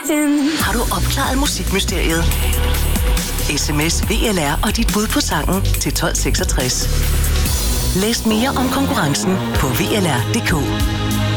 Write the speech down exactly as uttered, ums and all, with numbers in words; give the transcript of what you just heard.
Austin. Har du opklaret musikmysteriet? Sms V L R og dit bud på sangen til tolv seksogtres. Læs mere om konkurrencen på V L R punktum d k.